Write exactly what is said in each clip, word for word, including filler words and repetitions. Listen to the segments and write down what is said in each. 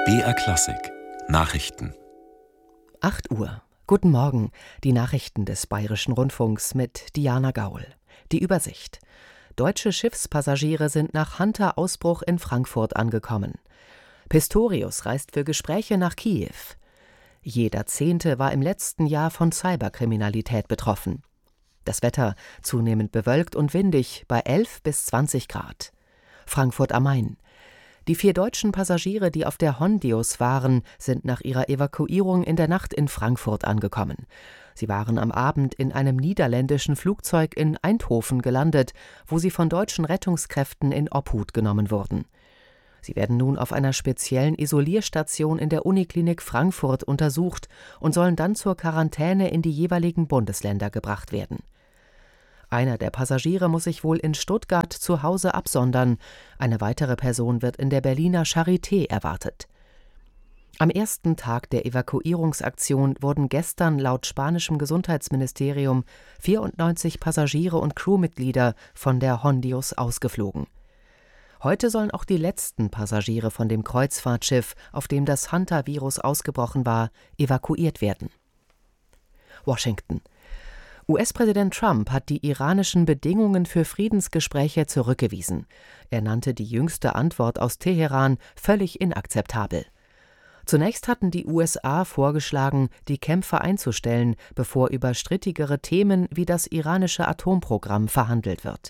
B R Klassik Nachrichten. acht Uhr. Guten Morgen. Die Nachrichten des Bayerischen Rundfunks mit Diana Gaul. Die Übersicht. Deutsche Schiffspassagiere sind nach Hunter-Ausbruch in Frankfurt angekommen. Pistorius reist für Gespräche nach Kiew. Jeder Zehnte war im letzten Jahr von Cyberkriminalität betroffen. Das Wetter zunehmend bewölkt und windig bei elf bis zwanzig Grad. Frankfurt am Main. Die vier deutschen Passagiere, die auf der Hondius waren, sind nach ihrer Evakuierung in der Nacht in Frankfurt angekommen. Sie waren am Abend in einem niederländischen Flugzeug in Eindhoven gelandet, wo sie von deutschen Rettungskräften in Obhut genommen wurden. Sie werden nun auf einer speziellen Isolierstation in der Uniklinik Frankfurt untersucht und sollen dann zur Quarantäne in die jeweiligen Bundesländer gebracht werden. Einer der Passagiere muss sich wohl in Stuttgart zu Hause absondern. Eine weitere Person wird in der Berliner Charité erwartet. Am ersten Tag der Evakuierungsaktion wurden gestern laut spanischem Gesundheitsministerium vierundneunzig Passagiere und Crewmitglieder von der Hondius ausgeflogen. Heute sollen auch die letzten Passagiere von dem Kreuzfahrtschiff, auf dem das Hunter-Virus ausgebrochen war, evakuiert werden. Washington. U S-Präsident Trump hat die iranischen Bedingungen für Friedensgespräche zurückgewiesen. Er nannte die jüngste Antwort aus Teheran völlig inakzeptabel. Zunächst hatten die U S A vorgeschlagen, die Kämpfe einzustellen, bevor über strittigere Themen wie das iranische Atomprogramm verhandelt wird.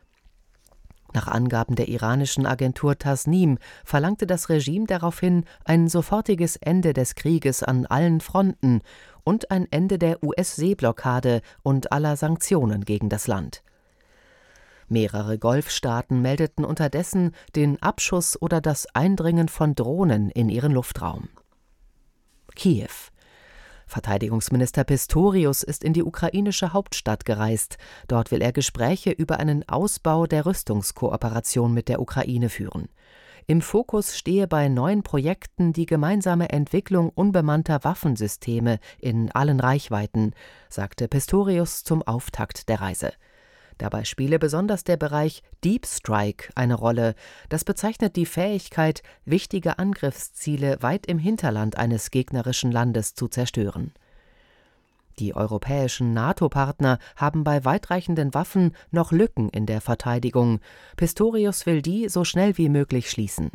Nach Angaben der iranischen Agentur Tasnim verlangte das Regime daraufhin ein sofortiges Ende des Krieges an allen Fronten und ein Ende der U S-Seeblockade und aller Sanktionen gegen das Land. Mehrere Golfstaaten meldeten unterdessen den Abschuss oder das Eindringen von Drohnen in ihren Luftraum. Kiew. Verteidigungsminister Pistorius ist in die ukrainische Hauptstadt gereist. Dort will er Gespräche über einen Ausbau der Rüstungskooperation mit der Ukraine führen. Im Fokus stehe bei neuen Projekten die gemeinsame Entwicklung unbemannter Waffensysteme in allen Reichweiten, sagte Pistorius zum Auftakt der Reise. Dabei spiele besonders der Bereich Deep Strike eine Rolle. Das bezeichnet die Fähigkeit, wichtige Angriffsziele weit im Hinterland eines gegnerischen Landes zu zerstören. Die europäischen NATO-Partner haben bei weitreichenden Waffen noch Lücken in der Verteidigung. Pistorius will die so schnell wie möglich schließen.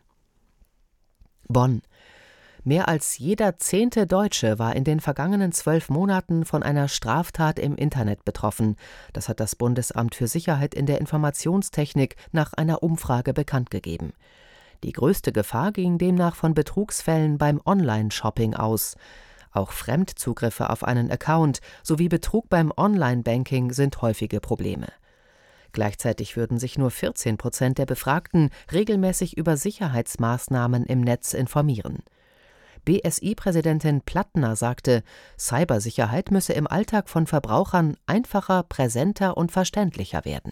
Bonn. Mehr als jeder zehnte Deutsche war in den vergangenen zwölf Monaten von einer Straftat im Internet betroffen. Das hat das Bundesamt für Sicherheit in der Informationstechnik nach einer Umfrage bekannt gegeben. Die größte Gefahr ging demnach von Betrugsfällen beim Online-Shopping aus. Auch Fremdzugriffe auf einen Account sowie Betrug beim Online-Banking sind häufige Probleme. Gleichzeitig würden sich nur vierzehn Prozent der Befragten regelmäßig über Sicherheitsmaßnahmen im Netz informieren. B S I-Präsidentin Plattner sagte, Cybersicherheit müsse im Alltag von Verbrauchern einfacher, präsenter und verständlicher werden.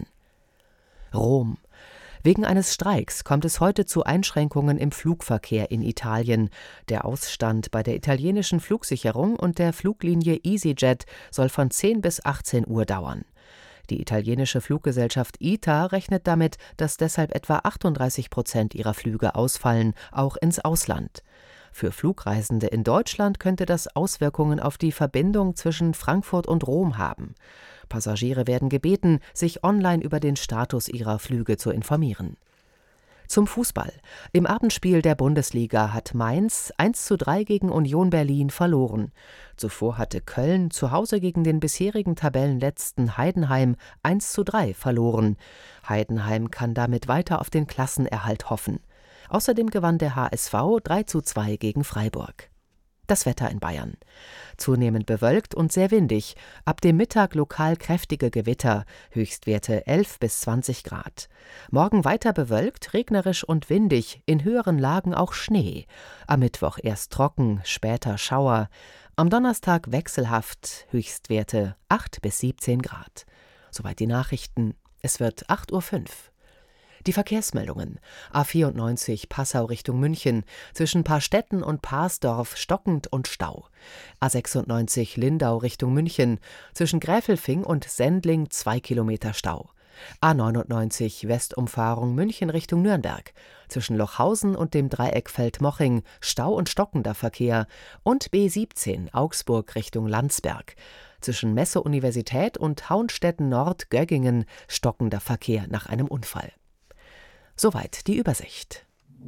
Rom. Wegen eines Streiks kommt es heute zu Einschränkungen im Flugverkehr in Italien. Der Ausstand bei der italienischen Flugsicherung und der Fluglinie EasyJet soll von zehn bis achtzehn Uhr dauern. Die italienische Fluggesellschaft I T A rechnet damit, dass deshalb etwa achtunddreißig Prozent ihrer Flüge ausfallen, auch ins Ausland. Für Flugreisende in Deutschland könnte das Auswirkungen auf die Verbindung zwischen Frankfurt und Rom haben. Passagiere werden gebeten, sich online über den Status ihrer Flüge zu informieren. Zum Fußball. Im Abendspiel der Bundesliga hat Mainz eins zu drei gegen Union Berlin verloren. Zuvor hatte Köln zu Hause gegen den bisherigen Tabellenletzten Heidenheim eins zu drei verloren. Heidenheim kann damit weiter auf den Klassenerhalt hoffen. Außerdem gewann der H S V drei zu zwei gegen Freiburg. Das Wetter in Bayern. Zunehmend bewölkt und sehr windig. Ab dem Mittag lokal kräftige Gewitter. Höchstwerte elf bis zwanzig Grad. Morgen weiter bewölkt, regnerisch und windig. In höheren Lagen auch Schnee. Am Mittwoch erst trocken, später Schauer. Am Donnerstag wechselhaft. Höchstwerte acht bis siebzehn Grad. Soweit die Nachrichten. Es wird acht Uhr fünf. Die Verkehrsmeldungen. A vierundneunzig Passau Richtung München. Zwischen Paarstetten und Parsdorf stockend und Stau. A sechsundneunzig Lindau Richtung München. Zwischen Gräfelfing und Sendling zwei Kilometer Stau. A neunundneunzig Westumfahrung München Richtung Nürnberg. Zwischen Lochhausen und dem Dreieck Feldmoching Stau und stockender Verkehr. Und B siebzehn Augsburg Richtung Landsberg. Zwischen Messe-Universität und Hauenstetten-Nord-Göggingen stockender Verkehr nach einem Unfall. Soweit die Übersicht.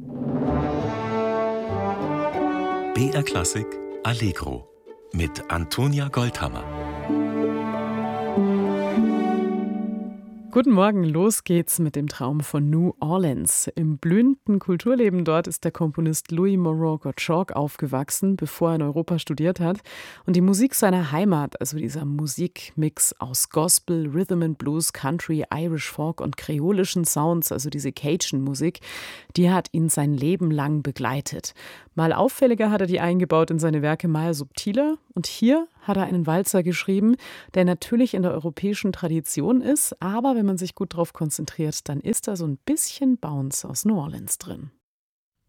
B R Klassik Allegro mit Antonia Goldhammer. Guten Morgen, los geht's mit dem Traum von New Orleans. Im blühenden Kulturleben dort ist der Komponist Louis Moreau Gottschalk aufgewachsen, bevor er in Europa studiert hat. Und die Musik seiner Heimat, also dieser Musikmix aus Gospel, Rhythm and Blues, Country, Irish Folk und kreolischen Sounds, also diese Cajun-Musik, die hat ihn sein Leben lang begleitet. Mal auffälliger hat er die eingebaut in seine Werke, mal subtiler. Und hier hat er einen Walzer geschrieben, der natürlich in der europäischen Tradition ist, aber wenn man sich gut darauf konzentriert, dann ist da so ein bisschen Bounce aus New Orleans drin.